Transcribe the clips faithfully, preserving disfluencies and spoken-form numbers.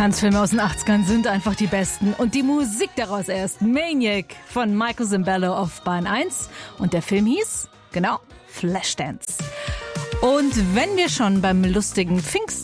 Tanzfilme aus den achtzigern sind einfach die besten. Und die Musik daraus erst. Maniac von Michael Sembello auf Bahn eins. Und der Film hieß, genau, Flashdance. Und wenn wir schon beim lustigen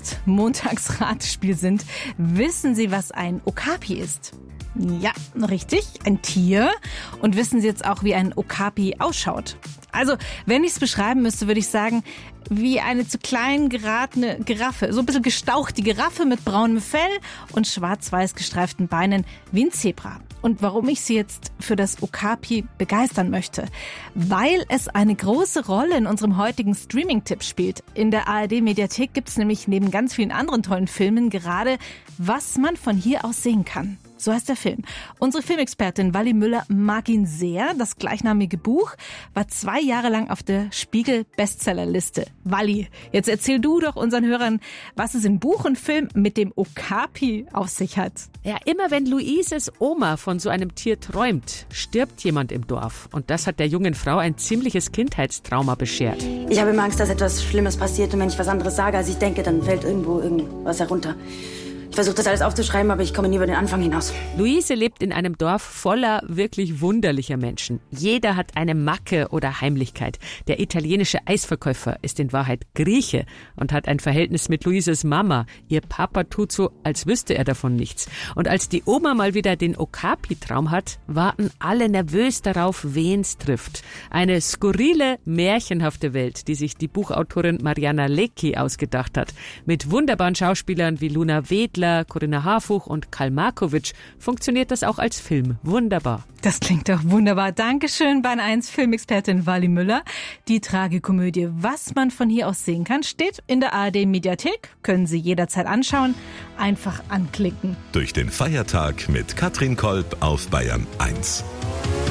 Pfingst-Montagsratespiel sind, wissen Sie, was ein Okapi ist? Ja, richtig, ein Tier. Und wissen Sie jetzt auch, wie ein Okapi ausschaut? Also, wenn ich es beschreiben müsste, würde ich sagen, wie eine zu klein geratene Giraffe. So ein bisschen gestaucht, die Giraffe mit braunem Fell und schwarz-weiß gestreiften Beinen wie ein Zebra. Und warum ich Sie jetzt für das Okapi begeistern möchte? Weil es eine große Rolle in unserem heutigen Streaming-Tipp spielt. In der A R D-Mediathek gibt es nämlich neben ganz vielen anderen tollen Filmen gerade, was man von hier aus sehen kann. So heißt der Film. Unsere Filmexpertin Wally Müller mag ihn sehr. Das gleichnamige Buch war zwei Jahre lang auf der Spiegel-Bestsellerliste. Wally, jetzt erzähl du doch unseren Hörern, was es in Buch und Film mit dem Okapi auf sich hat. Ja, immer wenn Luises Oma von so einem Tier träumt, stirbt jemand im Dorf. Und das hat der jungen Frau ein ziemliches Kindheitstrauma beschert. Ich habe immer Angst, dass etwas Schlimmes passiert. Und wenn ich was anderes sage, als ich denke, dann fällt irgendwo irgendwas herunter. Ich versuche das alles aufzuschreiben, aber ich komme nie über den Anfang hinaus. Luise lebt in einem Dorf voller wirklich wunderlicher Menschen. Jeder hat eine Macke oder Heimlichkeit. Der italienische Eisverkäufer ist in Wahrheit Grieche und hat ein Verhältnis mit Luises Mama. Ihr Papa tut so, als wüsste er davon nichts. Und als die Oma mal wieder den Okapi-Traum hat, warten alle nervös darauf, wen's trifft. Eine skurrile, märchenhafte Welt, die sich die Buchautorin Mariana Lecki ausgedacht hat. Mit wunderbaren Schauspielern wie Luna Wedler, Corinna Harfuch und Karl Markovic funktioniert das auch als Film wunderbar. Das klingt doch wunderbar. Dankeschön, Bahn eins Filmexpertin Wally Müller. Die Tragikomödie Was man von hier aus sehen kann, steht in der A R D-Mediathek. Können Sie jederzeit anschauen. Einfach anklicken. Durch den Feiertag mit Katrin Kolb auf Bayern eins.